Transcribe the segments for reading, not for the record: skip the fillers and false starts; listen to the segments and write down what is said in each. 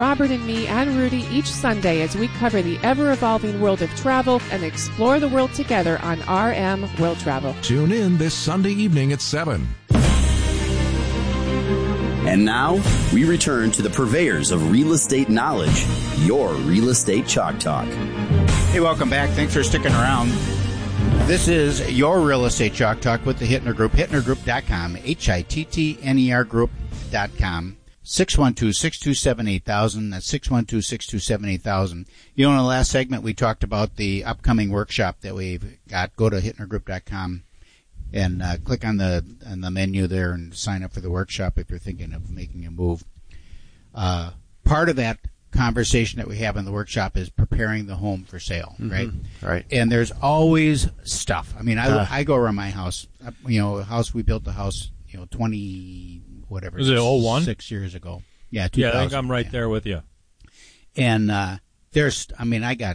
Robert and me and Rudy each Sunday as we cover the ever-evolving world of travel and explore the world together on RM World Travel. Tune in this Sunday evening at 7. And now, we return to the purveyors of real estate knowledge, your Real Estate Chalk Talk. Hey, welcome back. Thanks for sticking around. This is your Real Estate Chalk Talk with the Hittner Group, hittnergroup.com, HITTNER Group.com, 612-627-8000. That's 612-627-8000. You know, in the last segment, we talked about the upcoming workshop that we've got. Go to hittnergroup.com and click on the menu there and sign up for the workshop if you're thinking of making a move. Part of that conversation that we have in the workshop is preparing the home for sale, right? Right. And there's always stuff. I mean, I go around my house. You know, we built the house, 20 whatever. Was it 01? 6 years ago. Yeah, 2000. Yeah, I think I'm right there with you. And I got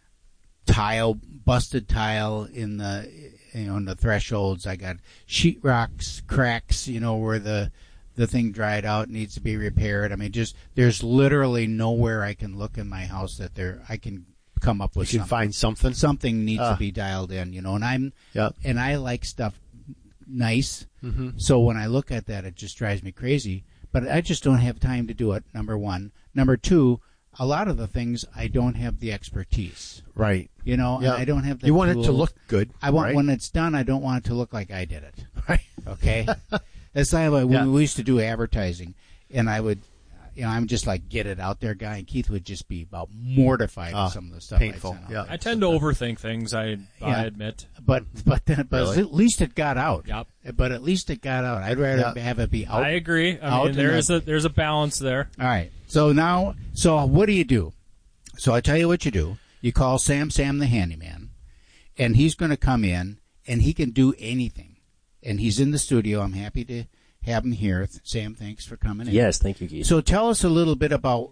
busted tile in the thresholds. I got sheetrocks, cracks, where the thing dried out, needs to be repaired. I mean, there's literally nowhere I can look in my house that I can come up with. You can find something. Something needs to be dialed in, and and I like stuff nice. Mm-hmm. So when I look at that, it just drives me crazy. But I just don't have time to do it. Number one. Number two, a lot of the things I don't have the expertise. Right. And I don't have the You want tools. it to look good. I want when it's done, I don't want it to look like I did it. Right. Okay? It's like when we used to do advertising, and I would, I'm just like, get it out there guy, and Keith would just be about mortified with some of the stuff. Painful. I tend to overthink things, I admit. But Really? at least it got out. Yep. But at least it got out. I'd rather have it be out. I agree. I mean, there's a balance there. All right. So what do you do? So I tell you what you do. You call Sam the handyman, and he's going to come in, and he can do anything. And he's in the studio. I'm happy to have him here. Sam, thanks for coming in. Yes, thank you, Keith. So tell us a little bit about,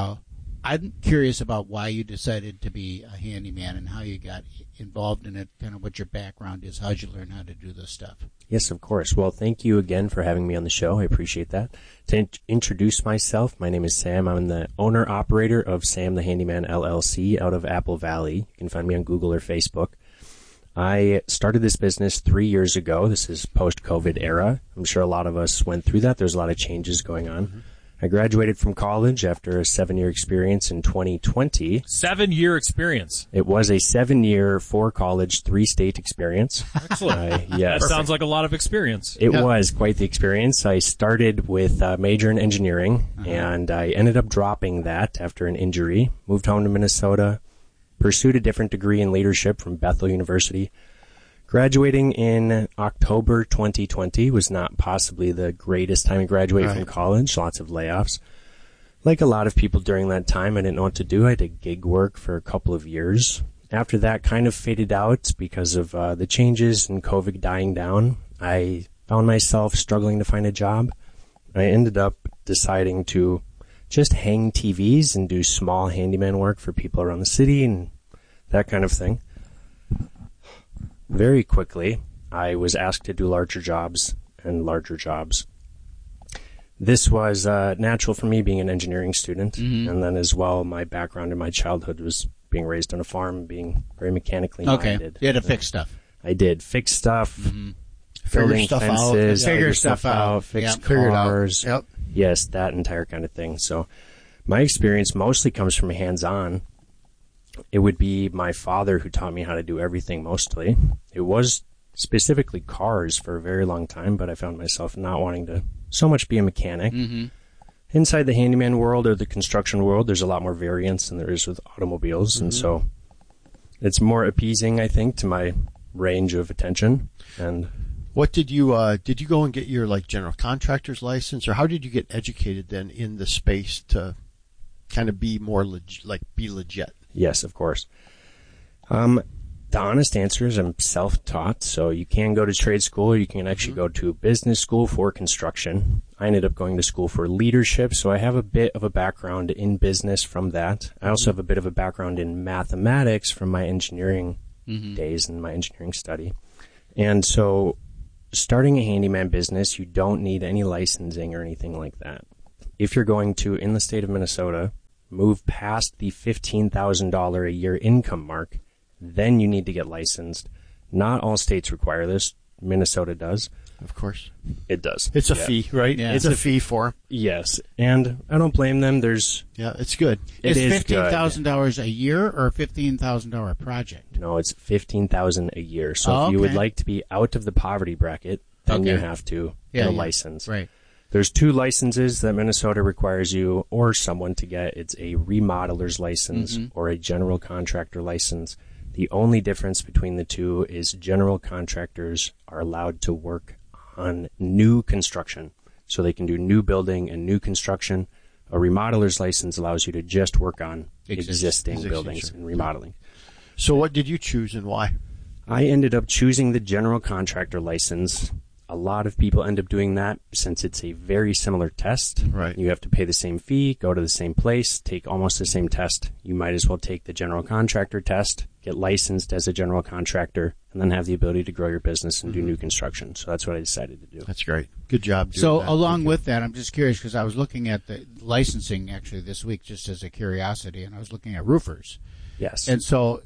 I'm curious about why you decided to be a handyman and how you got involved in it, kind of what your background is. How'd you learn how to do this stuff? Yes, of course. Well, thank you again for having me on the show. I appreciate that. To introduce myself, my name is Sam. I'm the owner-operator of Sam the Handyman LLC out of Apple Valley. You can find me on Google or Facebook. I started this business 3 years ago. This is post-COVID era. I'm sure a lot of us went through that. There's a lot of changes going on. Mm-hmm. I graduated from college after a 7-year experience in 2020. 7-year experience? It was a 7-year, 4-college, 3-state experience. Excellent. Yes. That sounds like a lot of experience. It was quite the experience. I started with a major in engineering, and I ended up dropping that after an injury. Moved home to Minnesota. Pursued a different degree in leadership from Bethel University. Graduating in October 2020 was not possibly the greatest time to graduate from college. Lots of layoffs. Like a lot of people during that time, I didn't know what to do. I did gig work for a couple of years. After that kind of faded out because of the changes and COVID dying down. I found myself struggling to find a job. I ended up deciding to just hang TVs and do small handyman work for people around the city and that kind of thing. Very quickly, I was asked to do larger jobs and larger jobs. This was natural for me being an engineering student, and then as well, my background in my childhood was being raised on a farm, being very mechanically minded. You had to fix stuff. I did. Fix stuff, Figure stuff fences, out. figure stuff out, fix cars. Yep. Yes, that entire kind of thing. So my experience mostly comes from hands-on. It would be my father who taught me how to do everything mostly. It was specifically cars for a very long time, but I found myself not wanting to so much be a mechanic. Mm-hmm. Inside the handyman world or the construction world, there's a lot more variance than there is with automobiles, and so it's more appeasing, I think, to my range of attention. And what did you go and get your general contractor's license, or how did you get educated then in the space to kind of be more be legit? Yes, of course. The honest answer is I'm self-taught, so you can go to trade school or you can actually go to business school for construction. I ended up going to school for leadership, so I have a bit of a background in business from that. I also have a bit of a background in mathematics from my engineering days and my engineering study. And so starting a handyman business, you don't need any licensing or anything like that. If you're going to, in the state of Minnesota, move past the $15,000 a year income mark, then you need to get licensed. Not all states require this. Minnesota does. Of course. It does. It's a fee, right? Yeah. It's a fee for 'em. Yes, and I don't blame them. Yeah, it's good. It Is is good. $15,000 a year or $15,000 project? No, it's $15,000 a year. So Oh, if you would okay. like to be out of the poverty bracket, then you Okay. have to Yeah, get a yeah. license. Right. There's 2 licenses that Minnesota requires you or someone to get. It's a remodeler's license Mm-hmm. or a general contractor license. The only difference between the 2 is general contractors are allowed to work on new construction. So they can do new building and new construction. A remodeler's license allows you to just work on existing buildings sure. and remodeling. So what did you choose and why? I ended up choosing the general contractor license. A lot of people end up doing that since it's a very similar test. Right. You have to pay the same fee, go to the same place, take almost the same test. You might as well take the general contractor test, get licensed as a general contractor, and then have the ability to grow your business and do new construction. So that's what I decided to do. That's great. Good job doing So that. along with that, I'm just curious because I was looking at the licensing actually this week just as a curiosity, and I was looking at roofers. Yes. And so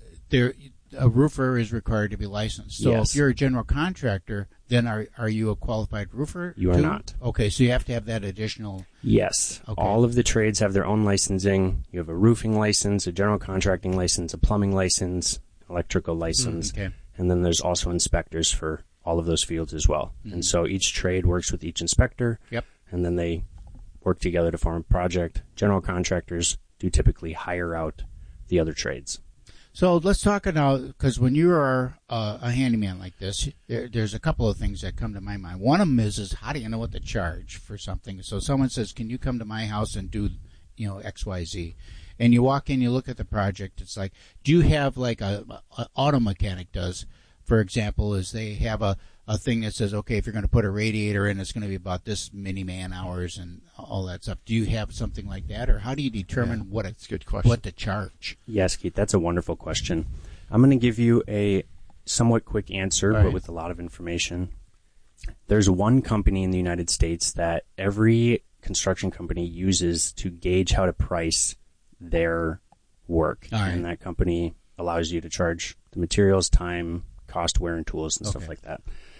a roofer is required to be licensed. So Yes. if you're a general contractor, then are you a qualified roofer? You are too? not. Okay, so you have to have that additional. Yes. Okay. All of the trades have their own licensing. You have a roofing license, a general contracting license, a plumbing license, electrical license. Okay. And then there's also inspectors for all of those fields as well. And so each trade works with each inspector. Yep. And then they work together to form a project. General contractors do typically hire out the other trades. So let's talk now, because when you are a handyman like this, there's a couple of things that come to my mind. One of them is how do you know what to charge for something? So someone says, "Can you come to my house and do, X, Y, Z?" And you walk in, you look at the project. It's like, do you have like a auto mechanic does, for example, is they have a thing that says, okay, if you're going to put a radiator in, it's going to be about this many man hours and all that stuff. Do you have something like that, or how do you determine That's a good question. what to charge? Yes, Keith, that's a wonderful question. I'm going to give you a somewhat quick answer, Right. but with a lot of information. There's one company in the United States that every construction company uses to gauge how to price their work. All right. And that company allows you to charge the materials, time, cost, wear, and tools and stuff Okay. like that.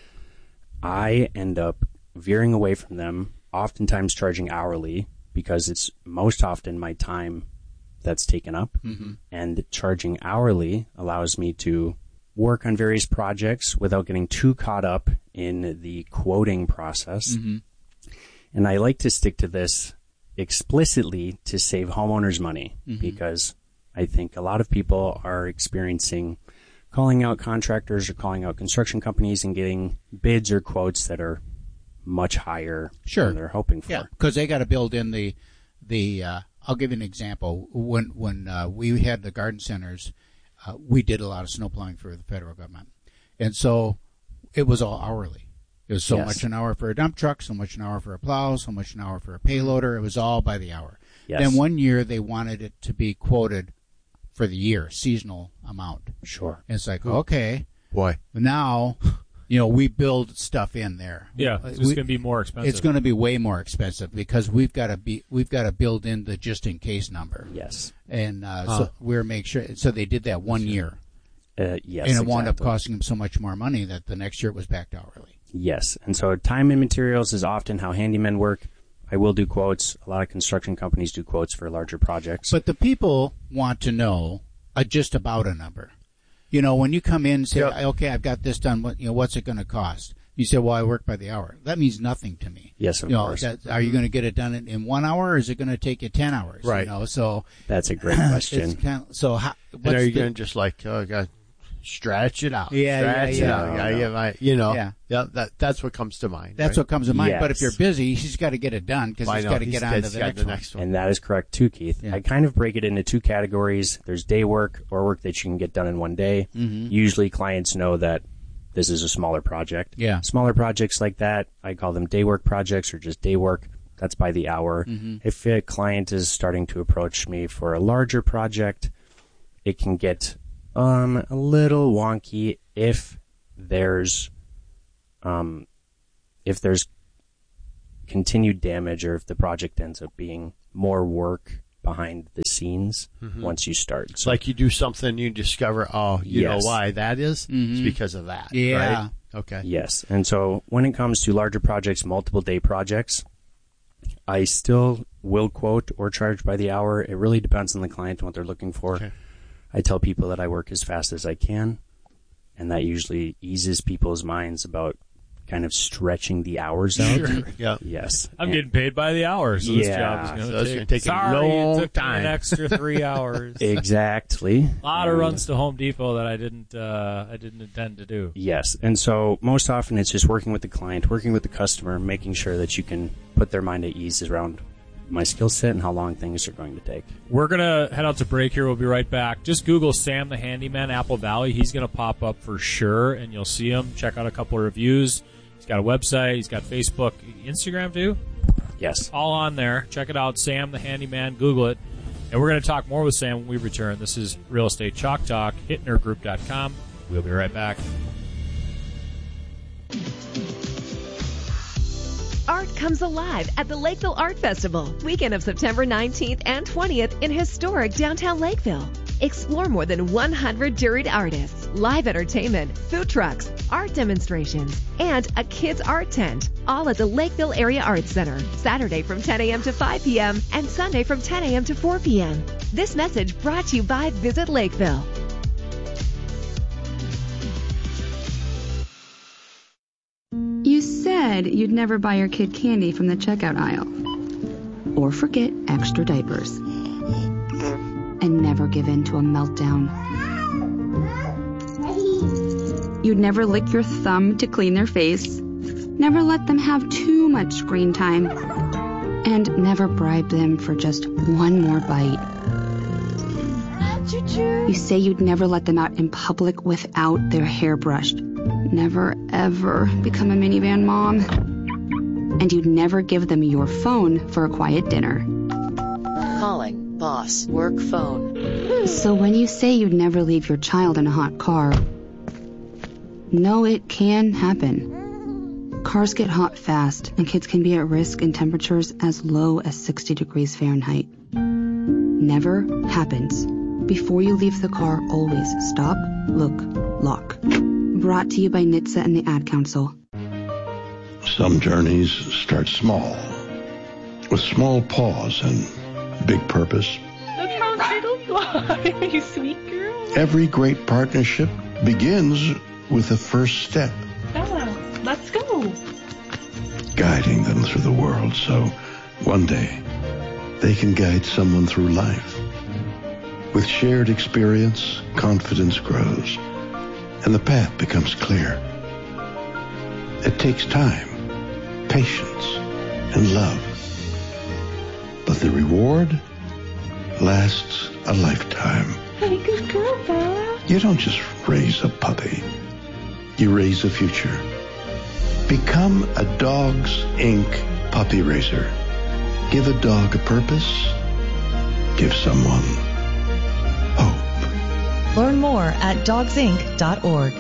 I end up veering away from them, oftentimes charging hourly because it's most often my time that's taken up. Mm-hmm. And charging hourly allows me to work on various projects without getting too caught up in the quoting process. Mm-hmm. And I like to stick to this explicitly to save homeowners money because I think a lot of people are experiencing calling out contractors or calling out construction companies and getting bids or quotes that are much higher Sure. than they're hoping for. Yeah, because they got to build in the. I'll give you an example. When we had the garden centers, we did a lot of snow plowing for the federal government, and so it was all hourly. It was so Yes. much an hour for a dump truck, so much an hour for a plow, so much an hour for a payloader. It was all by the hour. Yes. Then one year they wanted it to be quoted for the year, seasonal amount. Sure. And it's like, okay, Boy. now, we build stuff in there. Yeah, it's just going to be more expensive. It's going to be way more expensive because we've got to build in the just in case number, Yes. and so we're make sure. So they did that one year, Yes. and it wound up exactly. costing them so much more money that the next year it was back to hourly. Yes. And so time and materials is often how handymen work. I will do quotes. A lot of construction companies do quotes for larger projects. But the people want to know just about a number. When you come in and say, Yep. okay, I've got this done. What's it going to cost? You say, well, I work by the hour. That means nothing to me. Yes, of course. Are you going to get it done in 1 hour, or is it going to take you 10 hours? Right. So That's a great it's question. kind of, so how, And are what's you the- going to just like, oh, God, stretch it out? Yeah, stretch yeah, it yeah. out. No, Yeah. That's what comes to mind. That's right? what comes to mind. But if Yes. you're busy, he's got to get it done because I he's know. got to get on to He's the got next one. And that is correct too, Keith. Yeah. I kind of break it into 2 categories. There's day work or work that you can get done in one day. Mm-hmm. Usually clients know that this is a smaller project. Yeah. Smaller projects like that, I call them day work projects or just day work. That's by the hour. Mm-hmm. If a client is starting to approach me for a larger project, it can get a little wonky if there's continued damage or if the project ends up being more work behind the scenes once you start. It's like you do something, you discover, you know why that is? It's because of that. Yeah. Right? Okay. Yes. And so when it comes to larger projects, multiple day projects, I still will quote or charge by the hour. It really depends on the client and what they're looking for. Okay. I tell people that I work as fast as I can, and that usually eases people's minds about kind of stretching the hours out. Sure. Yeah. Yes. I'm getting paid by the hour, so this job is So going it's to gonna take take a Sorry, long it took me time. an extra 3 hours. Exactly. A lot of runs to Home Depot that I didn't intend to do. Yes. And so most often it's just working with the client, working with the customer, making sure that you can put their mind at ease around my skill set and how long things are going to take. We're going to head out to break here. We'll be right back. Just Google Sam the Handyman, Apple Valley. He's going to pop up for sure, and you'll see him. Check out a couple of reviews. He's got a website. He's got Facebook, Instagram too. Yes. All on there. Check it out, Sam the Handyman. Google it. And we're going to talk more with Sam when we return. This is Real Estate Chalk Talk, HittnerGroup.com. We'll be right back. Art comes alive at the Lakeville Art Festival, weekend of September 19th and 20th in historic downtown Lakeville. Explore more than 100 juried artists, live entertainment, food trucks, art demonstrations, and a kids' art tent, all at the Lakeville Area Arts Center, Saturday from 10 a.m. to 5 p.m. and Sunday from 10 a.m. to 4 p.m. This message brought to you by Visit Lakeville. You said you'd never buy your kid candy from the checkout aisle. Or forget extra diapers. And never give in to a meltdown. You'd never lick your thumb to clean their face. Never let them have too much screen time. And never bribe them for just one more bite. You say you'd never let them out in public without their hair brushed. Never, ever become a minivan mom. And you'd never give them your phone for a quiet dinner. Calling boss work phone. So when you say you'd never leave your child in a hot car, no, it can happen. Cars get hot fast, and kids can be at risk in temperatures as low as 60 degrees Fahrenheit. Never happens. Before you leave the car, always stop, look, lock. Brought to you by NHTSA and the Ad Council. Some journeys start small, with small pause and big purpose. Look how little you are, you sweet girl. Every great partnership begins with the first step. Bella, let's go. Guiding them through the world so one day they can guide someone through life. With shared experience, confidence grows, and the path becomes clear. It takes time, patience, and love. But the reward lasts a lifetime. Hey, good girl, Bella. You don't just raise a puppy. You raise a future. Become a Dogs Inc. puppy raiser. Give a dog a purpose. Give someone hope. Learn more at dogsinc.org.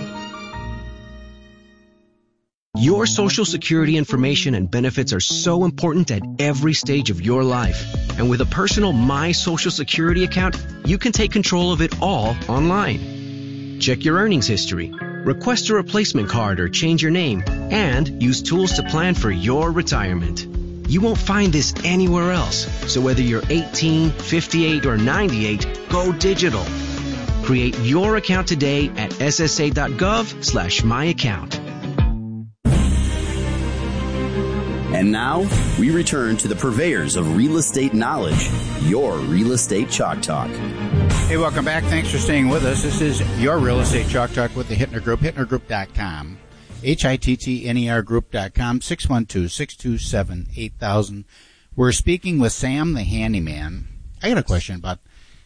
Your Social Security information and benefits are so important at every stage of your life. And with a personal My Social Security account, you can take control of it all online. Check your earnings history, request a replacement card or change your name, and use tools to plan for your retirement. You won't find this anywhere else. So whether you're 18, 58, or 98, go digital. Create your account today at ssa.gov/myaccount. And now, we return to the purveyors of real estate knowledge, your Real Estate Chalk Talk. Hey, welcome back. Thanks for staying with us. This is your Real Estate Chalk Talk with the Hittner Group, HittnerGroup.com, HITTNER Group.com, 612-627-8000. We're speaking with Sam the Handyman. I got a question about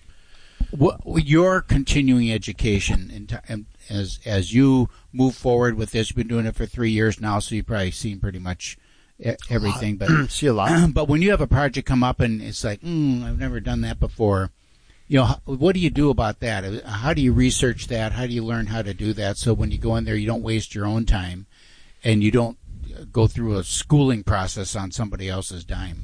your continuing education as you move forward with this. You've been doing it for 3 years now, so you've probably seen pretty much everything. But see a lot. But when you have a project come up and it's like, I've never done that before, you know, what do you do about that? How do you research that? How do you learn how to do that? So when you go in there, you don't waste your own time and you don't go through a schooling process on somebody else's dime.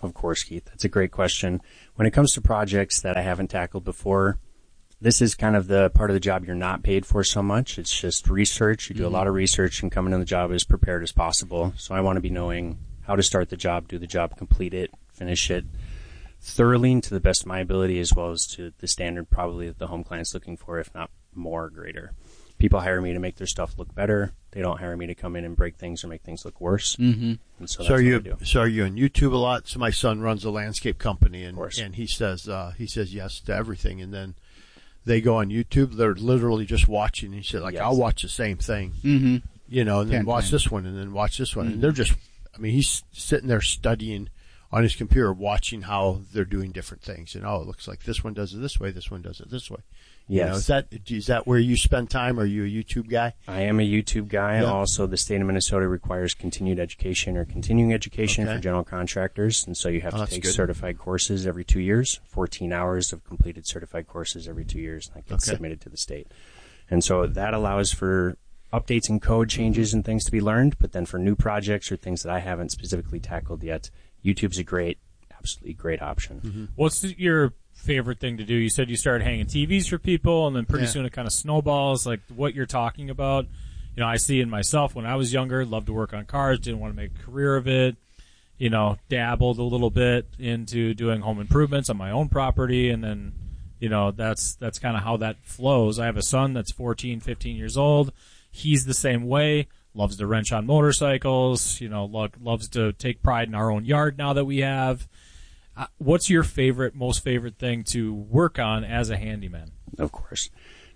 Of course, Keith. That's a great question. When it comes to projects that I haven't tackled before, this is kind of the part of the job you're not paid for so much. It's just research. You do a lot of research and coming in the job as prepared as possible. So I want to be knowing how to start the job, do the job, complete it, finish it thoroughly and to the best of my ability, as well as to the standard probably that the home client's looking for, if not more greater. People hire me to make their stuff look better. They don't hire me to come in and break things or make things look worse. Mm-hmm. And so So are you do. so are you on YouTube a lot? So my son runs a landscape company, and he says yes to everything, and then they go on YouTube. They're literally just watching. He said, like, I'll watch the same thing, you know, and then watch this one, and then watch this one, and they're just. I mean, he's sitting there studying on his computer, watching how they're doing different things, and it looks like this one does it this way, this one does it this way. Yes. You know, is that where you spend time? Are you a YouTube guy? I am a YouTube guy. Yeah. Also, the state of Minnesota requires continued education or continuing education for general contractors. And so you have to take certified courses every 2 years, 14 hours of completed certified courses every 2 years. That gets submitted to the state. And so that allows for updates and code changes and things to be learned. But then for new projects or things that I haven't specifically tackled yet, YouTube's a absolutely great option. What's your favorite thing to do? You said you started hanging TVs for people, and then pretty soon it kind of snowballs. Like what you're talking about, you know, I see in myself when I was younger, loved to work on cars, didn't want to make a career of it. You know, dabbled a little bit into doing home improvements on my own property, and then, you know, that's kind of how that flows. I have a son that's 14, 15 years old. He's the same way. Loves to wrench on motorcycles. You know, loves to take pride in our own yard now that we have. What's your most favorite thing to work on as a handyman? Of course.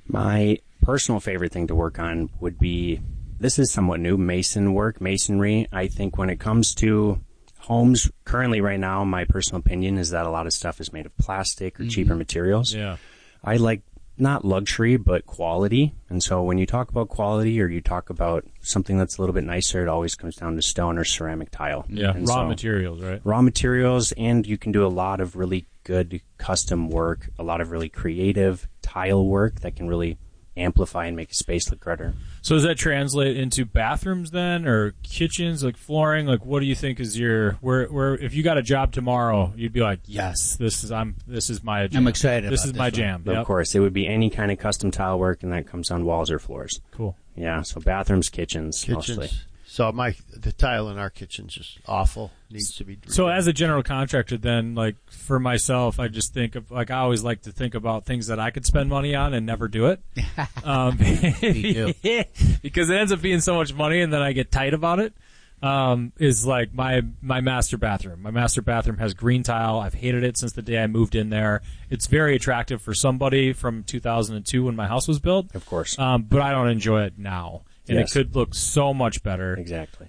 My personal favorite thing to work on would be, this is somewhat new, masonry. I think when it comes to homes, currently right now, my personal opinion is that a lot of stuff is made of plastic or cheaper materials. Yeah. I like not luxury, but quality. And so when you talk about quality or you talk about something that's a little bit nicer, it always comes down to stone or ceramic tile. Yeah, and raw materials, right? Raw materials, and you can do a lot of really good custom work, a lot of really creative tile work that can really amplify and make a space look better. So does that translate into bathrooms then, or kitchens, like flooring? Like, what do you think is where if you got a job tomorrow, you'd be like, yes, this is my jam. I'm excited. This is my jam. Of course, it would be any kind of custom tile work, and that comes on walls or floors. Cool. Yeah, so bathrooms, kitchens. Mostly. So the tile in our kitchen's just awful. Needs to be repaired. So as a general contractor, then, like, for myself, I just think of, like, I always like to think about things that I could spend money on and never do it. Me too. Because it ends up being so much money, and then I get tight about it. Is like my master bathroom. My master bathroom has green tile. I've hated it since the day I moved in there. It's very attractive for somebody from 2002 when my house was built. Of course. But I don't enjoy it now. And it could look so much better. Exactly.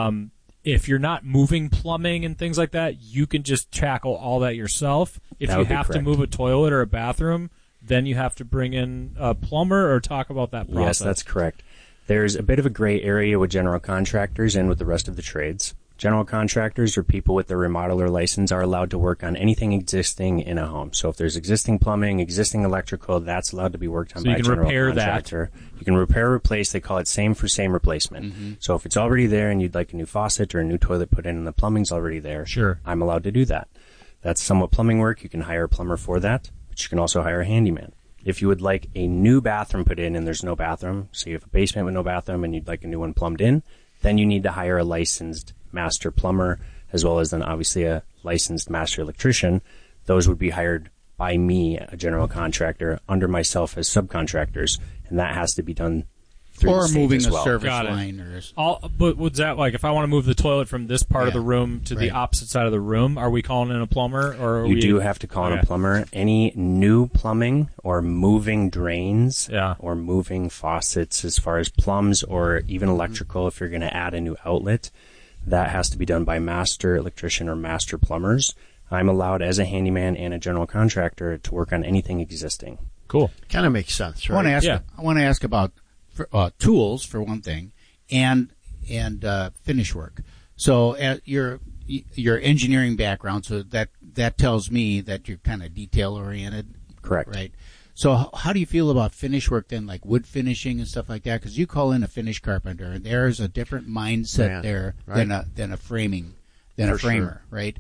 If you're not moving plumbing and things like that, you can just tackle all that yourself. If you have to move a toilet or a bathroom, then you have to bring in a plumber or talk about that process. Yes, that's correct. There's a bit of a gray area with general contractors and with the rest of the trades. General contractors or people with their remodeler license are allowed to work on anything existing in a home. So if there's existing plumbing, existing electrical, that's allowed to be worked on by a general contractor. You can repair, replace. They call it same for same replacement. Mm-hmm. So if it's already there and you'd like a new faucet or a new toilet put in and the plumbing's already there, sure, I'm allowed to do that. That's somewhat plumbing work. You can hire a plumber for that, but you can also hire a handyman. If you would like a new bathroom put in and there's no bathroom, so you have a basement with no bathroom and you'd like a new one plumbed in, then you need to hire a licensed master plumber, as well as then obviously a licensed master electrician. Those would be hired by me, a general contractor, under myself as subcontractors, and that has to be done through the state moving as well. a service line. But what's that like? If I want to move the toilet from this part of the room to the opposite side of the room, are we calling in a plumber? Or you do have to call in a plumber. Any new plumbing or moving drains or moving faucets as far as plumbs or even electrical, if you're going to add a new outlet, that has to be done by master electrician or master plumbers. I'm allowed as a handyman and a general contractor to work on anything existing. Cool. Kind of makes sense, right? I want to ask about tools for one thing, and finish work. So your engineering background, so that tells me that you're kind of detail oriented. Correct. Right. So how do you feel about finish work then, like wood finishing and stuff like that? Because you call in a finish carpenter, and there's a different mindset than a framer, right?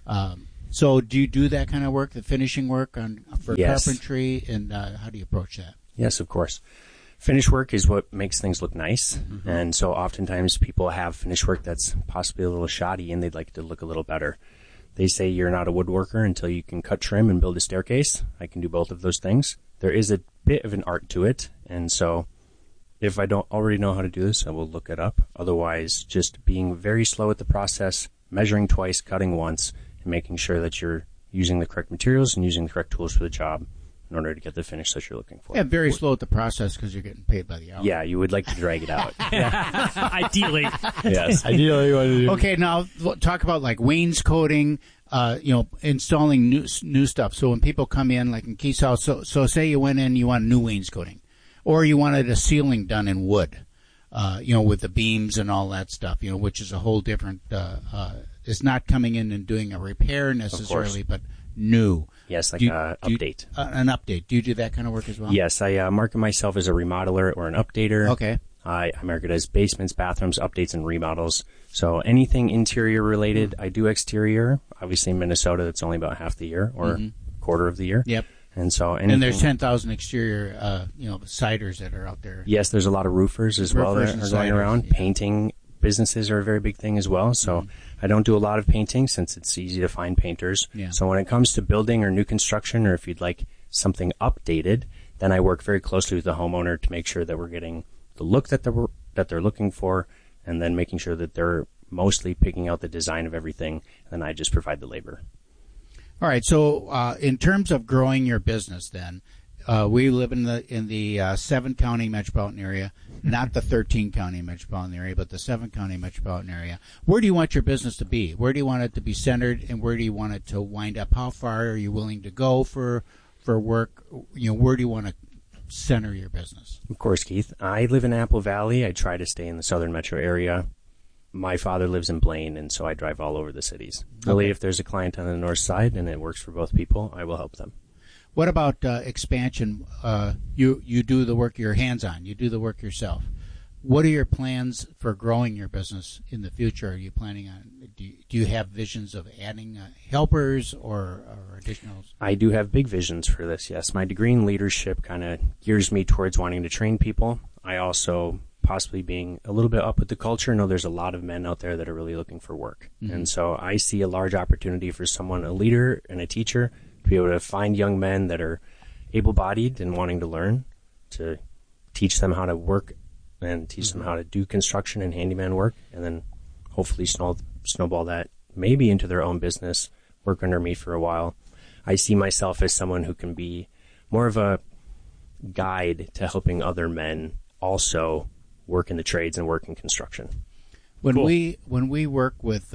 So do you do that kind of work, the finishing work for Yes. carpentry, and how do you approach that? Yes, of course. Finish work is what makes things look nice. And so oftentimes people have finish work that's possibly a little shoddy and they'd like it to look a little better. They say you're not a woodworker until you can cut trim and build a staircase. I can do both of those things. There is a bit of an art to it. And so if I don't already know how to do this, I will look it up. Otherwise, just being very slow at the process, measuring twice, cutting once, and making sure that you're using the correct materials and using the correct tools for the job in order to get the finish that you're looking for. Yeah, very slow at the process because you're getting paid by the hour. Yeah, you would like to drag it out. Ideally. Yes. Ideally, you want to do. Okay, now talk about like wainscoting, installing new stuff. So when people come in, like in Keith's house, so say you went in, you want new wainscoting, or you wanted a ceiling done in wood, with the beams and all that stuff, which is a whole different. It's not coming in and doing a repair necessarily, but new. Yes, like an update. An update. Do you do that kind of work as well? Yes, I market myself as a remodeler or an updater. Okay. I market as basements, bathrooms, updates, and remodels. So anything interior related, I do exterior. Obviously, in Minnesota, that's only about half the year or quarter of the year. Yep. And so anything, and there's 10,000 exterior, siders that are out there. Yes, there's a lot of roofers as well that are going around. Yeah. Painting businesses are a very big thing as well. So I don't do a lot of painting since it's easy to find painters. Yeah. So when it comes to building or new construction, or if you'd like something updated, then I work very closely with the homeowner to make sure that we're getting the look that they're looking for, and then making sure that they're mostly picking out the design of everything, and then I just provide the labor. All right. So in terms of growing your business, then we live in the 7-county metropolitan area, not the 13-county metropolitan area, but the 7-county metropolitan area. Where do you want your business to be? Where do you want it to be centered, and where do you want it to wind up? How far are you willing to go for work? Where do you want to center your business? Of course, Keith. I live in Apple Valley. I try to stay in the southern metro area. My father lives in Blaine, and so I drive all over the cities. Really, if there's a client on the north side and it works for both people, I will help them. What about expansion? You do the work, you're hands-on. You do the work yourself. What are your plans for growing your business in the future? Are you planning on? Do you have visions of adding helpers or additionals? I do have big visions for this. Yes, my degree in leadership kind of gears me towards wanting to train people. I also, possibly being a little bit up with the culture, know there's a lot of men out there that are really looking for work, and so I see a large opportunity for someone, a leader and a teacher, to be able to find young men that are able-bodied and wanting to learn, to teach them how to work and teach them how to do construction and handyman work, and then hopefully snowball that maybe into their own business, work under me for a while. I see myself as someone who can be more of a guide to helping other men also work in the trades and work in construction. When we work with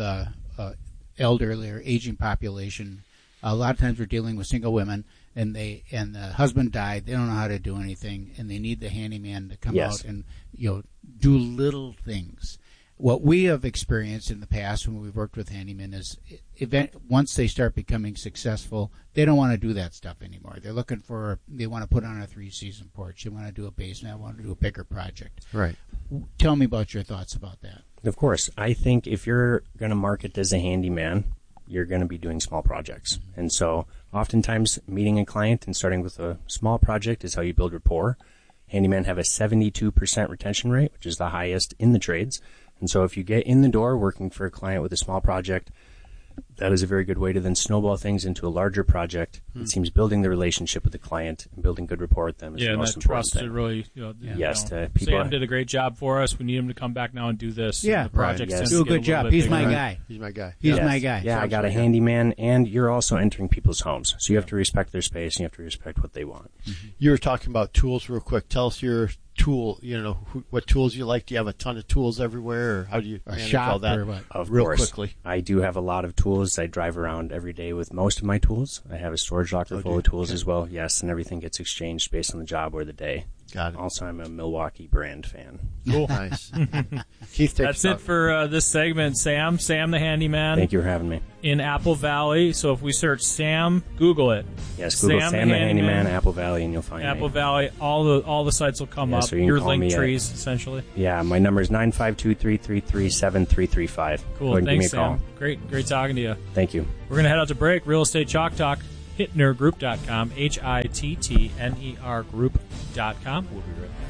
elderly or aging population, a lot of times we're dealing with single women, and the husband died. They don't know how to do anything, and they need the handyman to come out and do little things. What we have experienced in the past when we've worked with handymen is once they start becoming successful, they don't want to do that stuff anymore. They want to put on a 3-season porch. They want to do a basement. They want to do a bigger project. Right. Tell me about your thoughts about that. Of course. I think if you're going to market as a handyman, you're going to be doing small projects. And so oftentimes meeting a client and starting with a small project is how you build rapport. Handymen have a 72% retention rate, which is the highest in the trades. And so if you get in the door working for a client with a small project, that is a very good way to then snowball things into a larger project. It seems building the relationship with the client and building good rapport with them is the most important thing. Trust to really, yes, to people. Sam did a great job for us. We need him to come back now and do this. Yeah, the project do a good job. He's my guy. He's my guy. He's my guy. Yeah, I got a handyman, and you're also entering people's homes, so you have to respect their space and you have to respect what they want. You were talking about tools real quick. Tell us your tool, what tools you like. Do you have a ton of tools everywhere, or how do you manage all that? Or what? Of real course. Quickly. I do have a lot of tools. I drive around every day with most of my tools. I have a storage locker full of tools as well. Yes, and everything gets exchanged based on the job or the day. Got it. Also, I'm a Milwaukee brand fan. Cool. Nice. Keith, that's it for this segment. Sam the Handyman. Thank you for having me. In Apple Valley. So if we search Sam, Google it. Yes, Google Sam the Handyman, Apple Valley, and you'll find Apple Valley. All the sites will come up. So you your can call link me trees, essentially. Yeah, my number is 952-333-7335. Cool. Thanks, Sam. Great talking to you. Thank you. We're going to head out to break. Real Estate Chalk Talk. HittnerGroup.com. HITTNER Group.com. We'll be right back.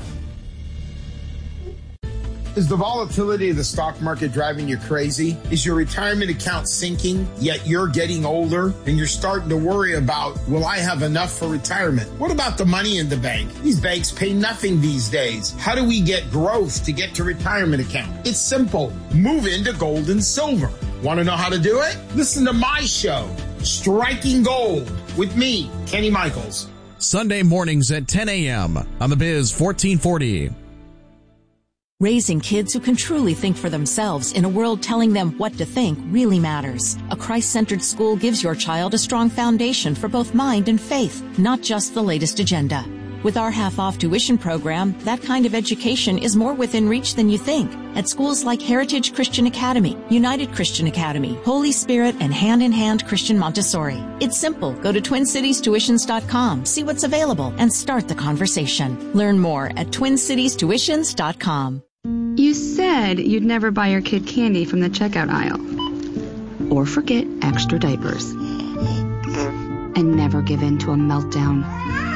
Is the volatility of the stock market driving you crazy? Is your retirement account sinking, yet you're getting older and you're starting to worry about, will I have enough for retirement? What about the money in the bank? These banks pay nothing these days. How do we get growth to get to retirement account? It's simple. Move into gold and silver. Want to know how to do it? Listen to my show, Striking Gold, with me, Kenny Michaels. Sunday mornings at 10 a.m. on the Biz 1440. Raising kids who can truly think for themselves in a world telling them what to think really matters. A Christ-centered school gives your child a strong foundation for both mind and faith, not just the latest agenda. With our half-off tuition program, that kind of education is more within reach than you think at schools like Heritage Christian Academy, United Christian Academy, Holy Spirit, and Hand in Hand Christian Montessori. It's simple. Go to TwinCitiesTuitions.com, see what's available, and start the conversation. Learn more at TwinCitiesTuitions.com. You said you'd never buy your kid candy from the checkout aisle. Or forget extra diapers. And never give in to a meltdown.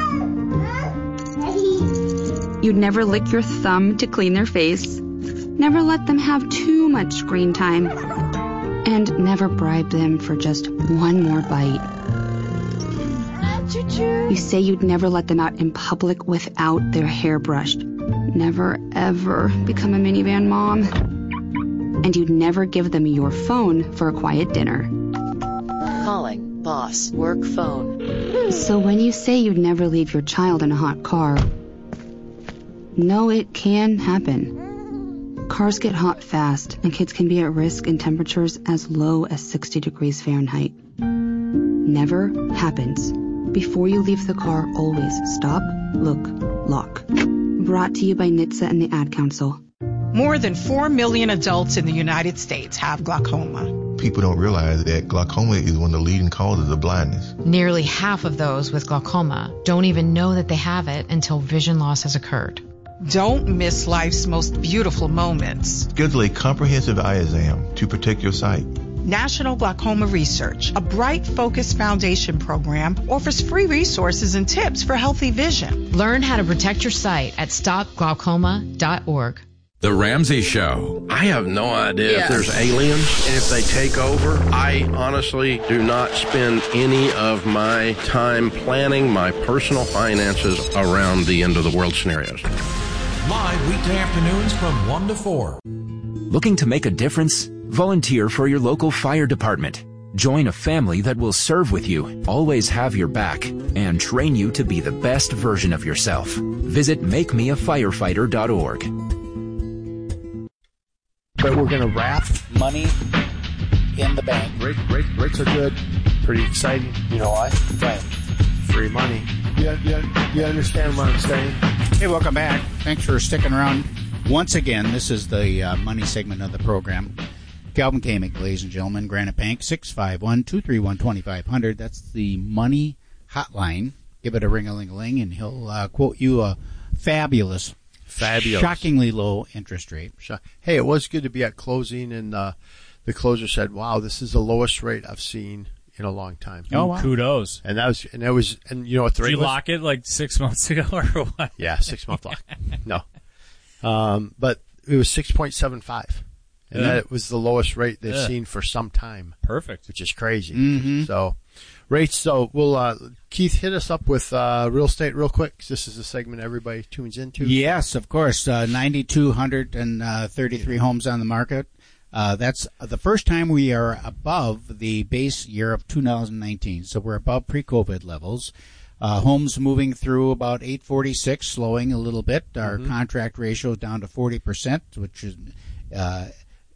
You'd never lick your thumb to clean their face. Never let them have too much screen time. And never bribe them for just one more bite. You say you'd never let them out in public without their hair brushed. Never, ever become a minivan mom. And you'd never give them your phone for a quiet dinner. Calling boss work phone. So when you say you'd never leave your child in a hot car, no, it can happen. Cars get hot fast, and kids can be at risk in temperatures as low as 60 degrees Fahrenheit. Never happens. Before you leave the car, always stop, look, lock. Brought to you by NHTSA and the Ad Council. More than 4 million adults in the United States have glaucoma. People don't realize that glaucoma is one of the leading causes of blindness. Nearly half of those with glaucoma don't even know that they have it until vision loss has occurred. Don't miss life's most beautiful moments. Schedule a comprehensive eye exam to protect your sight. National Glaucoma Research, a Bright Focus Foundation program, offers free resources and tips for healthy vision. Learn how to protect your sight at stopglaucoma.org. The Ramsey Show. I have no idea if there's aliens and if they take over. I honestly do not spend any of my time planning my personal finances around the end of the world scenarios. Live weekday afternoons from 1 to 4. Looking to make a difference? Volunteer for your local fire department. Join a family that will serve with you, always have your back, and train you to be the best version of yourself. Visit makemeafirefighter.org. But we're going to wrap money in the bank. Rates are good. Pretty exciting. You know why? Right. Free money. You understand what I'm saying? Hey, welcome back. Thanks for sticking around. Once again, this is the money segment of the program. Calvin Kamick, ladies and gentlemen, Granite Bank, 651-231-2500. That's the money hotline. Give it a ring-a-ling-a-ling, and he'll quote you a fabulous, shockingly low interest rate. Hey, it was good to be at closing, and the closer said, "Wow, this is the lowest rate I've seen in a long time." Oh, wow. Kudos. And you know what the rate was? Did you was? lock it like 6 months ago or what? Yeah, 6-month lock. No. But it was 6.75. And that was the lowest rate they've seen for some time. Perfect. Which is crazy. Mm-hmm. So, rates. So, we'll, Keith, hit us up with real estate real quick, 'cause this is a segment everybody tunes into. Yes, of course. 9,233 homes on the market. That's the first time we are above the base year of 2019. So we're above pre-COVID levels. Homes moving through about 846, slowing a little bit. Our contract ratio is down to 40%, which is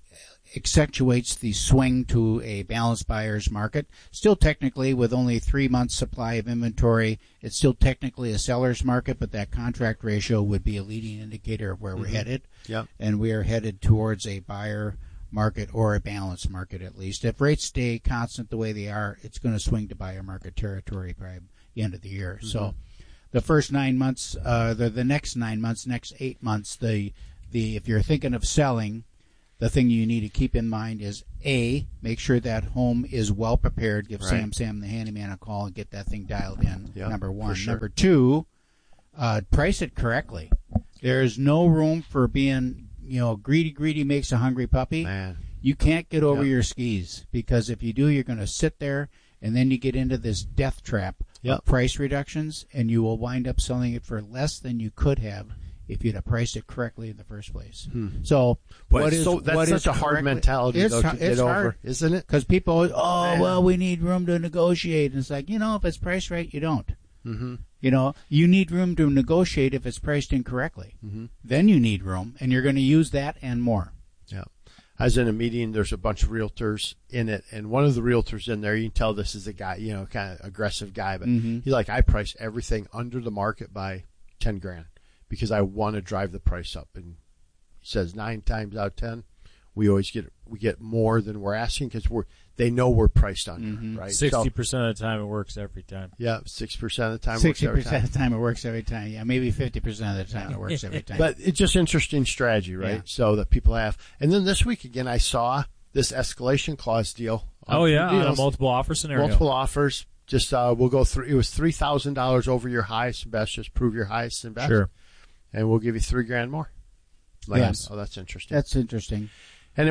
accentuates the swing to a balanced buyer's market. Still technically, with only 3 months supply of inventory, it's still technically a seller's market, but that contract ratio would be a leading indicator of where we're headed. Yep. And we are headed towards a buyer market or a balanced market at least. If rates stay constant the way they are, it's going to swing to buyer market territory by the end of the year. So the first 9 months, the next 9 months, next 8 months, if you're thinking of selling, the thing you need to keep in mind is A, make sure that home is well prepared. Give Sam the handyman a call and get that thing dialed in. Yep, number one. sure. Number two, price it correctly. There's no room for being, greedy makes a hungry puppy. Man. You can't get over your skis, because if you do, you're going to sit there and then you get into this death trap of price reductions, and you will wind up selling it for less than you could have if you'd have priced it correctly in the first place. So that's such a hard mentality to get over, isn't it? Because people always, we need room to negotiate. And it's like, if it's priced right, you don't. Mm-hmm. You need room to negotiate if it's priced incorrectly. Mm-hmm. Then you need room, and you're going to use that and more. Yeah. I was in a meeting, there's a bunch of realtors in it, and one of the realtors in there, you can tell this is a guy, kind of aggressive guy, but he's like, I price everything under the market by $10,000 because I want to drive the price up. And he says 9 times out of 10, we get more than we're asking because they know we're priced under, right? 60% of the time it works every time. Yeah, 6% of the time 60% of the time it works every time. Yeah, maybe 50% of the time it works every time. But it's just interesting strategy, right? Yeah. So that people have. And then this week again, I saw this escalation clause deal. On a multiple offer scenario. Multiple offers. Just we'll go through. It was $3,000 over your highest and best. Just prove your highest and best. Sure. And we'll give you $3,000 more. Yes. Oh, that's interesting. That's interesting. And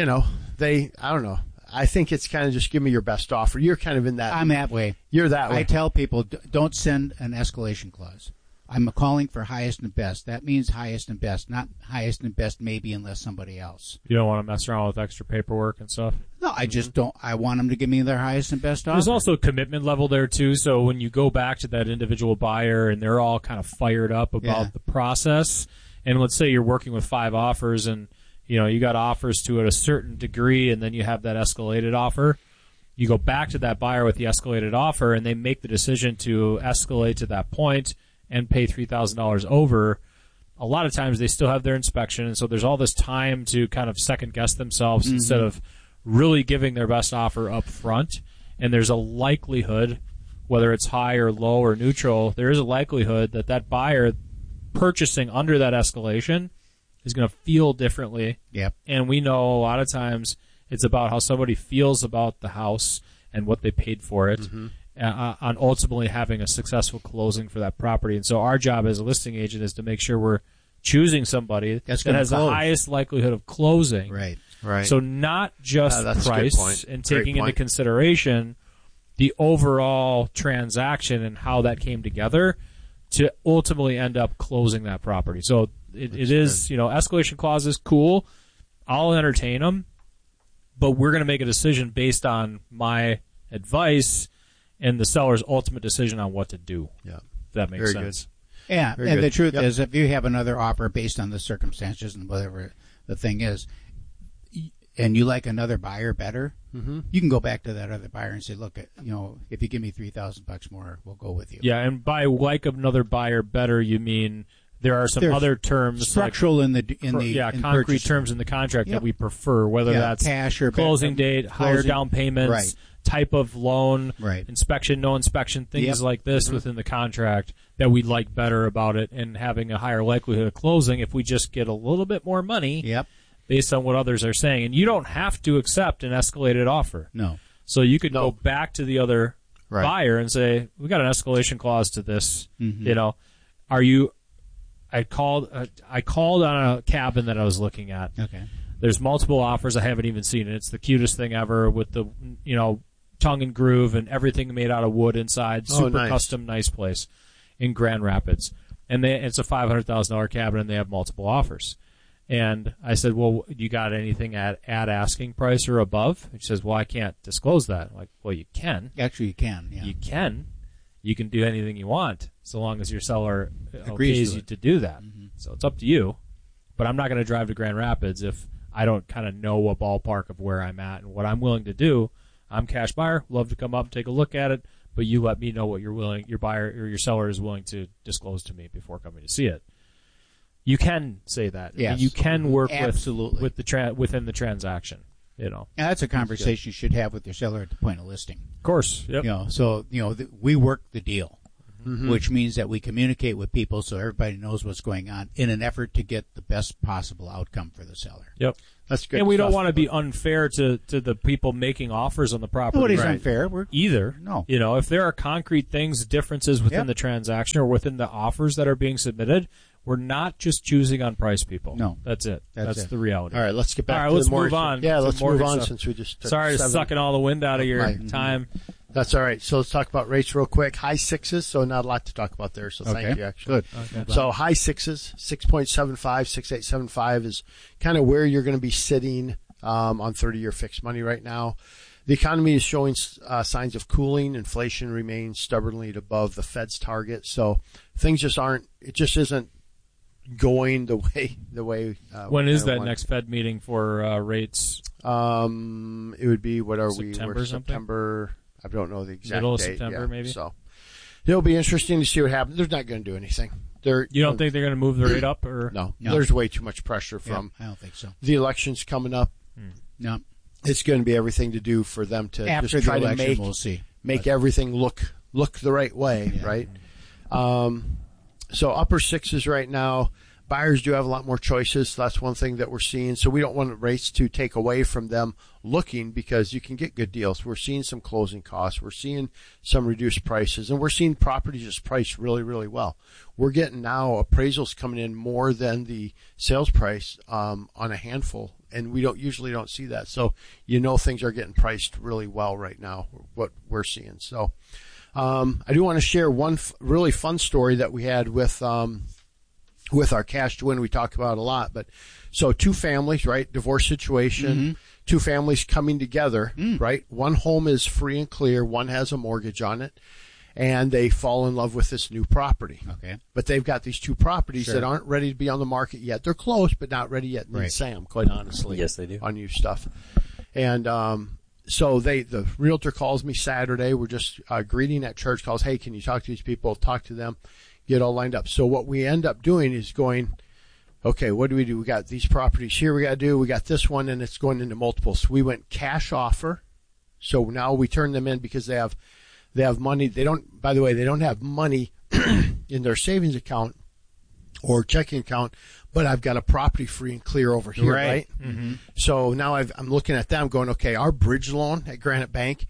I don't know. I think it's kind of just give me your best offer. You're kind of in that. I'm that way. You're that way. I tell people, don't send an escalation clause. I'm calling for highest and best. That means highest and best, not highest and best maybe unless somebody else. You don't want to mess around with extra paperwork and stuff? No, I just don't. I want them to give me their highest and best offer. There's also a commitment level there, too. So when you go back to that individual buyer and they're all kind of fired up about the process, and let's say you're working with 5 offers and you got offers to a certain degree, and then you have that escalated offer. You go back to that buyer with the escalated offer, and they make the decision to escalate to that point and pay $3,000 over. A lot of times they still have their inspection, and so there's all this time to kind of second-guess themselves instead of really giving their best offer up front. And there's a likelihood, whether it's high or low or neutral, there is a likelihood that that buyer purchasing under that escalation is going to feel differently. Yep. And we know a lot of times it's about how somebody feels about the house and what they paid for it on ultimately having a successful closing for that property. And so our job as a listing agent is to make sure we're choosing somebody that has the highest likelihood of closing. Right. So not just price and taking into consideration the overall transaction and how that came together to ultimately end up closing that property. So it is, escalation clauses, cool. I'll entertain them, but we're going to make a decision based on my advice and the seller's ultimate decision on what to do. Yeah. If that makes sense. Good. Yeah, and the truth is, if you have another offer based on the circumstances and whatever the thing is, and you like another buyer better, you can go back to that other buyer and say, look, if you give me $3,000 more, we'll go with you. Yeah, and by like another buyer better, you mean there are some other terms, structural concrete purchasing terms in the contract that we prefer, whether that's cash or closing date, higher down payments, type of loan, inspection, no inspection, things like this within the contract that we like better about it, and having a higher likelihood of closing if we just get a little bit more money based on what others are saying. And you don't have to accept an escalated offer. No. So you could go back to the other buyer and say, we got an escalation clause to this. Are you... I called on a cabin that I was looking at. Okay. There's multiple offers. I haven't even seen it. It's the cutest thing ever with the tongue and groove and everything made out of wood inside. Super custom, nice place in Grand Rapids. And it's a $500,000 cabin, and they have multiple offers. And I said, well, you got anything at asking price or above? He says, well, I can't disclose that. I'm like, well, you can. Actually, you can. Yeah. You can. You can do anything you want so long as your seller okays you to do that. So it's up to you. But I'm not going to drive to Grand Rapids if I don't kind of know a ballpark of where I'm at and what I'm willing to do. I'm cash buyer, love to come up and take a look at it, but you let me know what your buyer or your seller is willing to disclose to me before coming to see it. You can say that. Yes. And you can work Absolutely. with the within the transaction. You know, and that's a conversation you should have with your seller at the point of listing. Of course. Yep. You know, so we work the deal, which means that we communicate with people so everybody knows what's going on in an effort to get the best possible outcome for the seller. Yep. That's good. And we don't want to be unfair to the people making offers on the property. Nobody's unfair. Either. No. You know, if there are concrete things, differences within the transaction or within the offers that are being submitted, we're not just choosing on price, people. No. That's it. That's it. the reality. All right, let's get back to let's the move mortgage. on. Yeah, let's move on stuff. since we just took Sorry to sucking all the wind out of your time. That's all right. So let's talk about rates real quick. High sixes, so not a lot to talk about there. So thank you, actually. Good. Okay. So high sixes, 6.75, 6.875 is kind of where you're going to be sitting on 30-year fixed money right now. The economy is showing signs of cooling. Inflation remains stubbornly above the Fed's target. So things just aren't. It just isn't going the way. When is that next Fed meeting for rates? It would be September. I don't know the exact middle of date. September, maybe. So it'll be interesting to see what happens. They're not going to do anything. You don't think they're going to move the rate up, or no? There's way too much pressure from. I don't think so. The election's coming up. No, it's going to be everything to do for them to after just try the election, to we'll see. make everything look the right way, right? So upper sixes right now. Buyers do have a lot more choices. So that's one thing that we're seeing. So we don't want rates to take away from them looking, because you can get good deals. We're seeing some closing costs. We're seeing some reduced prices, and we're seeing properties just priced really, really well. We're getting now appraisals coming in more than the sales price on a handful, and we usually don't see that. So things are getting priced really well right now, what we're seeing. So I do want to share one really fun story that we had with our cash to win. We talk about a lot, but so two families, right? Divorce situation, two families coming together, right? One home is free and clear. One has a mortgage on it, and they fall in love with this new property. Okay. But they've got these two properties that aren't ready to be on the market yet. They're close, but not ready yet. Need Sam, quite honestly. Yes, they do. On new stuff. And, so the realtor calls me Saturday. We're just greeting at church, calls, hey, can you talk to these people? Talk to them. Get all lined up. So what we end up doing is going, okay, what do? We got these properties here we got to do. We got this one, and it's going into multiple. So we went cash offer. So now we turn them in because they have money. They don't, by the way, they don't have money in their savings account or checking account, but I've got a property free and clear over here, right? So now I'm looking at them going, okay, our bridge loan at Granite Bank,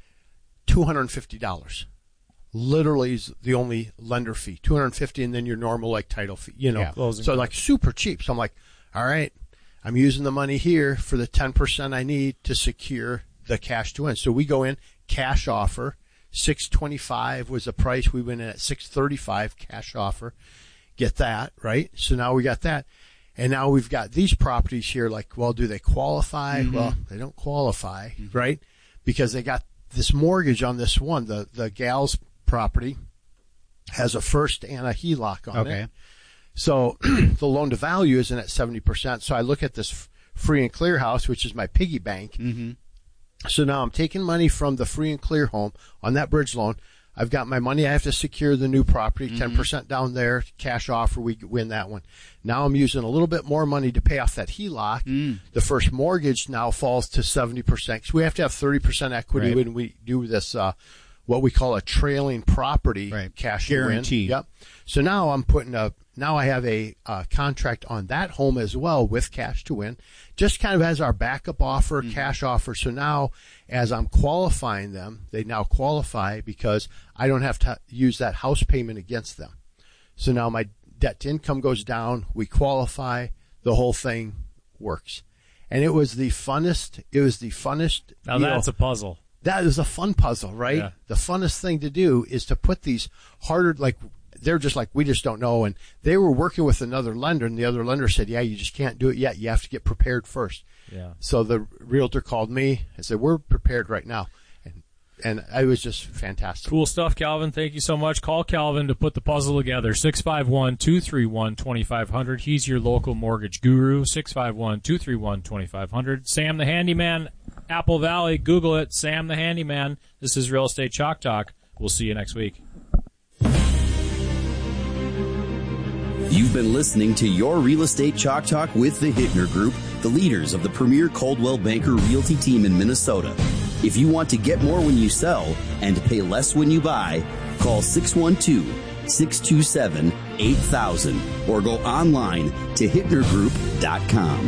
$250. Literally is the only lender fee, $250, and then your normal title fee, so super cheap. So I'm like, all right, I'm using the money here for the 10% I need to secure the cash to win. So we go in, cash offer, $625 was the price. We went in at $635 cash offer. Get that, right? So now we got that. And now we've got these properties here, do they qualify? Well, they don't qualify, right? Because they got this mortgage on this one. The gal's property has a first and a HELOC on it. So the loan to value isn't at 70%. So I look at this free and clear house, which is my piggy bank. So now I'm taking money from the free and clear home on that bridge loan. I've got my money. I have to secure the new property, 10% down there, cash offer. We win that one. Now I'm using a little bit more money to pay off that HELOC. The first mortgage now falls to 70%. So we have to have 30% equity when we do this, what we call a trailing property cash guarantee. Yep. So now I have a contract on that home as well with cash to win, just kind of as our backup offer, cash offer. So now as I'm qualifying them, they now qualify because I don't have to use that house payment against them. So now my debt to income goes down. We qualify. The whole thing works. And it was the funnest. Now that's a puzzle. That is a fun puzzle, right? Yeah. The funnest thing to do is to put these harder, they're just we just don't know. And they were working with another lender, and the other lender said, yeah, you just can't do it yet. You have to get prepared first. Yeah. So the realtor called me and said, we're prepared right now. And And it was just fantastic. Cool stuff, Calvin. Thank you so much. Call Calvin to put the puzzle together. 651-231-2500. He's your local mortgage guru. 651-231-2500. Sam the Handyman, Apple Valley. Google it. Sam the Handyman. This is Real Estate Chalk Talk. We'll see you next week. You've been listening to Your Real Estate Chalk Talk with the Hittner Group, the leaders of the premier Coldwell Banker Realty team in Minnesota. If you want to get more when you sell and pay less when you buy, call 612-627-8000 or go online to hittnergroup.com.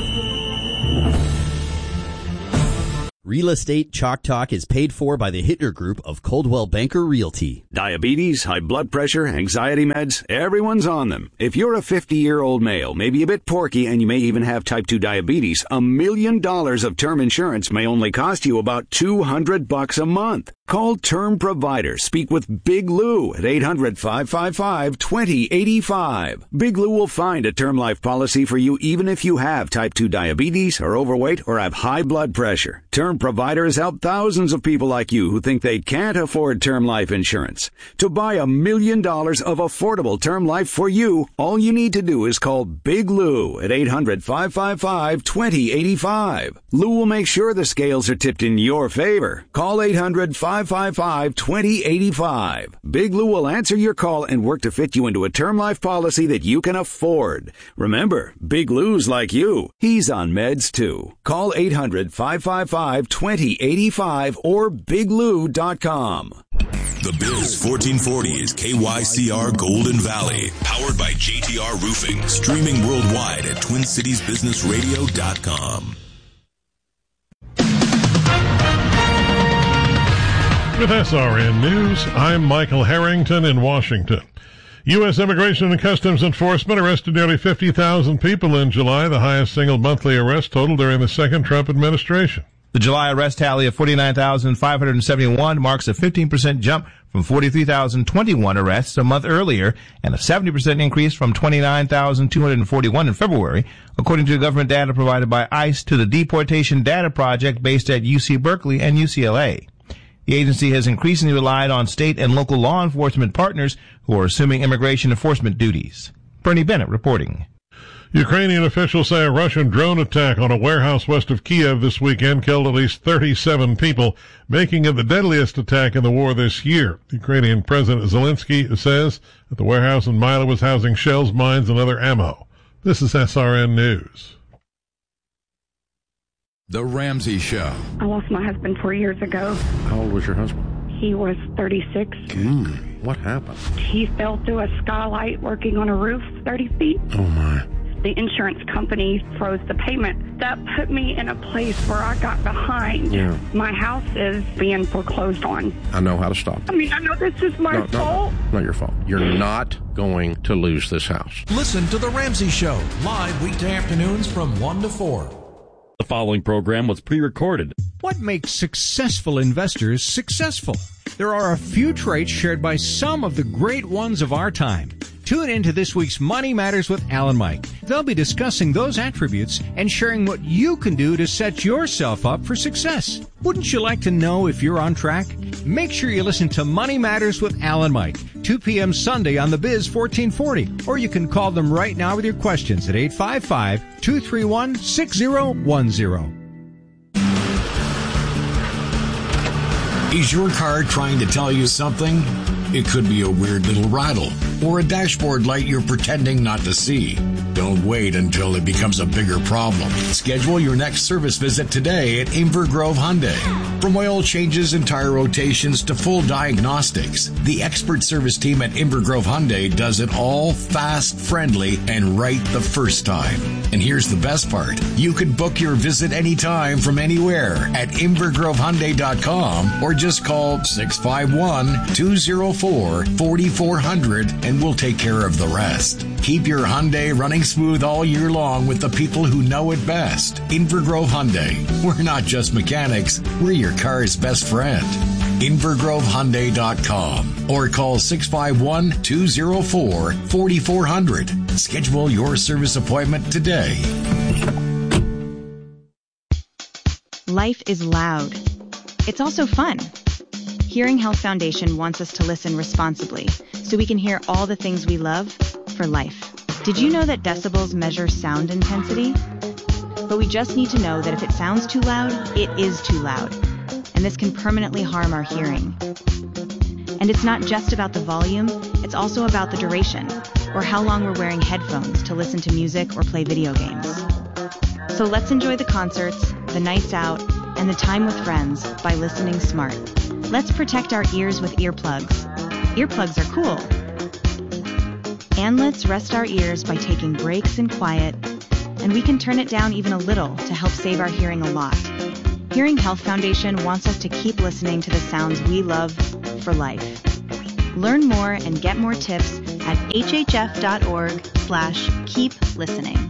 Real Estate Chalk Talk is paid for by the Hittner Group of Coldwell Banker Realty. Diabetes, high blood pressure, anxiety meds, everyone's on them. If you're a 50-year-old male, maybe a bit porky, and you may even have type 2 diabetes, $1 million of term insurance may only cost you about $200 a month. Call Term Provider. Speak with Big Lou at 800-555-2085. Big Lou will find a term life policy for you even if you have type 2 diabetes, are overweight, or have high blood pressure. Term Provider has helped thousands of people like you who think they can't afford term life insurance. To buy $1 million of affordable term life for you, all you need to do is call Big Lou at 800-555-2085. Lou will make sure the scales are tipped in your favor. Call 800-555-2085. Big Lou will answer your call and work to fit you into a term life policy that you can afford. Remember, Big Lou's like you. He's on meds too. Call 800-555-2085 or biglou.com. The Biz 1440 is KYCR Golden Valley, powered by JTR Roofing, streaming worldwide at TwinCitiesBusinessRadio.com. With SRN News, I'm Michael Harrington in Washington. U.S. Immigration and Customs Enforcement arrested nearly 50,000 people in July, the highest single monthly arrest total during the second Trump administration. The July arrest tally of 49,571 marks a 15% jump from 43,021 arrests a month earlier and a 70% increase from 29,241 in February, according to government data provided by ICE to the Deportation Data Project based at UC Berkeley and UCLA. The agency has increasingly relied on state and local law enforcement partners who are assuming immigration enforcement duties. Bernie Bennett reporting. Ukrainian officials say a Russian drone attack on a warehouse west of Kiev this weekend killed at least 37 people, making it the deadliest attack in the war this year. Ukrainian President Zelensky says that the warehouse in Mila was housing shells, mines, and other ammo. This is SRN News. The Ramsey Show. I lost my husband 4 years ago. How old was your husband? He was 36. What happened? He fell through a skylight working on a roof 30 feet. Oh, my. The insurance company froze the payment. That put me in a place where I got behind. Yeah. My house is being foreclosed on. I know how to stop. I mean, I know this is my fault. Not your fault. You're not going to lose this house. Listen to The Ramsey Show, live weekday afternoons from 1 to 4. The following program was pre-recorded. What makes successful investors successful? There are a few traits shared by some of the great ones of our time. Tune in to this week's Money Matters with Al and Mike. They'll be discussing those attributes and sharing what you can do to set yourself up for success. Wouldn't you like to know if you're on track? Make sure you listen to Money Matters with Al and Mike, 2 p.m. Sunday on the Biz 1440. Or you can call them right now with your questions at 855-231-6010. Is your car trying to tell you something? It could be a weird little rattle or a dashboard light you're pretending not to see. Don't wait until it becomes a bigger problem. Schedule your next service visit today at Inver Grove Hyundai. From oil changes and tire rotations to full diagnostics, the expert service team at Inver Grove Hyundai does it all fast, friendly, and right the first time. And here's the best part. You can book your visit anytime from anywhere at InvergroveHyundai.com or just call 651-204-4400 and we'll take care of the rest. Keep your Hyundai running smooth all year long with the people who know it best. Inver Grove Hyundai. We're not just mechanics, we're your car's best friend. InvergroveHyundai.com or call 651-204-4400. Schedule your service appointment today. Life is loud. It's also fun. Hearing Health Foundation wants us to listen responsibly so we can hear all the things we love for life. Did you know that decibels measure sound intensity? But we just need to know that if it sounds too loud, it is too loud, and this can permanently harm our hearing. And it's not just about the volume, it's also about the duration, or how long we're wearing headphones to listen to music or play video games. So let's enjoy the concerts, the nights out, and the time with friends by listening smart. Let's protect our ears with earplugs. Earplugs are cool. And let's rest our ears by taking breaks in quiet, and we can turn it down even a little to help save our hearing a lot. Hearing Health Foundation wants us to keep listening to the sounds we love for life. Learn more and get more tips at hhf.org/keep listening.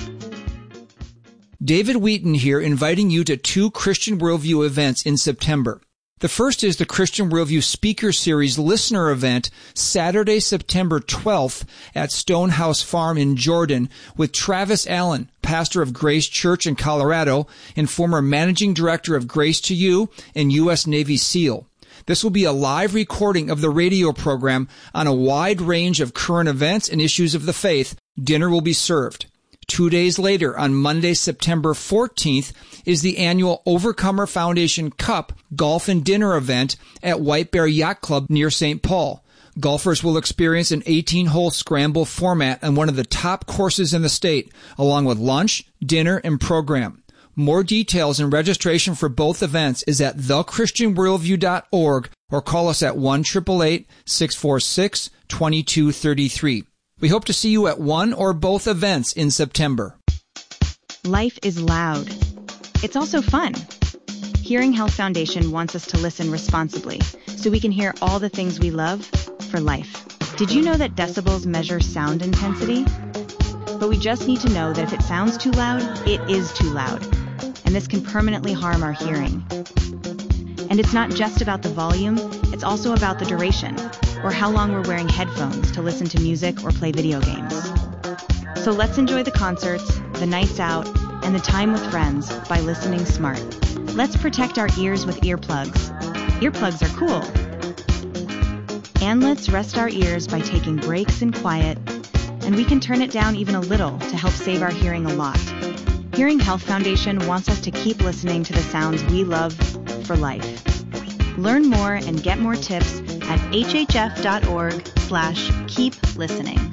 David Wheaton here, inviting you to 2 Christian Worldview events in September. The first is the Christian Worldview Speaker Series Listener Event, Saturday, September 12th at Stonehouse Farm in Jordan with Travis Allen, pastor of Grace Church in Colorado and former managing director of Grace to You and U.S. Navy SEAL. This will be a live recording of the radio program on a wide range of current events and issues of the faith. Dinner will be served. 2 days later, on Monday, September 14th, is the annual Overcomer Foundation Cup Golf and Dinner event at White Bear Yacht Club near St. Paul. Golfers will experience an 18-hole scramble format on one of the top courses in the state, along with lunch, dinner, and program. More details and registration for both events is at thechristianworldview.org or call us at 1-888-646-2233. We hope to see you at one or both events in September. Life is loud. It's also fun. Hearing Health Foundation wants us to listen responsibly so we can hear all the things we love for life. Did you know that decibels measure sound intensity? But we just need to know that if it sounds too loud, it is too loud, and this can permanently harm our hearing. And it's not just about the volume, it's also about the duration, or how long we're wearing headphones to listen to music or play video games. So let's enjoy the concerts, the nights out, and the time with friends by listening smart. Let's protect our ears with earplugs. Earplugs are cool. And let's rest our ears by taking breaks in quiet, and we can turn it down even a little to help save our hearing a lot. Hearing Health Foundation wants us to keep listening to the sounds we love for life. Learn more and get more tips at hhf.org/keep listening.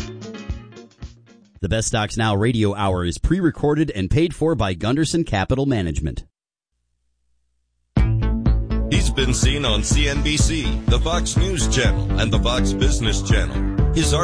The Best Stocks Now radio hour is pre-recorded and paid for by Gunderson Capital Management. He's been seen on CNBC, the Fox News Channel, and the Fox Business Channel. His